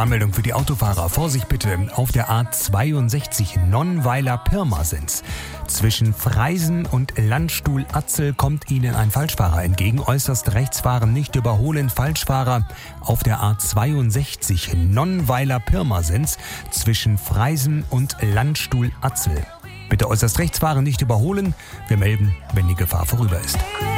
Warnmeldung für die Autofahrer. Vorsicht bitte auf der A62 Nonnweiler-Pirmasens. Zwischen Freisen und Landstuhl-Atzel kommt Ihnen ein Falschfahrer entgegen. Äußerst rechts fahren, nicht überholen. Falschfahrer auf der A62 Nonnweiler-Pirmasens zwischen Freisen und Landstuhl-Atzel. Bitte äußerst rechts fahren, nicht überholen. Wir melden, wenn die Gefahr vorüber ist.